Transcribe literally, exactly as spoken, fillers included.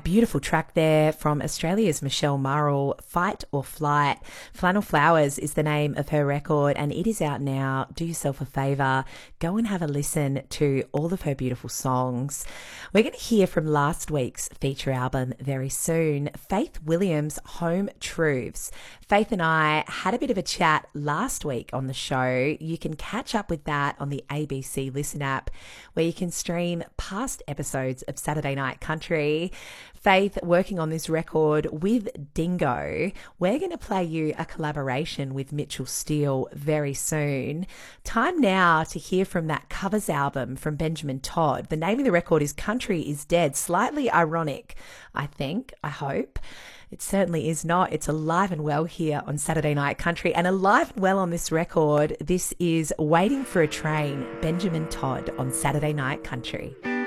beautiful track there from Australia's Michelle Murrell, Fight or Flight. Flannel Flowers is the name of her record, and it is out now. Do yourself a favour, go and have a listen to all of her beautiful songs. We're going to hear from last week's feature album very soon, Faith Williams' Home Truths. Faith and I had a bit of a chat last week on the show. You can catch up with that on the A B C Listen app, where you can stream past episodes of Saturday Night Country. Faith working on this record with Dingo. We're going to play you a collaboration with Mitchell Steele very soon. Time now to hear from that covers album from Benjamin Todd. The name of the record is Country is Dead. Slightly ironic, I think, I hope. It certainly is not. It's alive and well here on Saturday Night Country, and alive and well on this record. This is Waiting for a Train, Benjamin Todd on Saturday Night Country.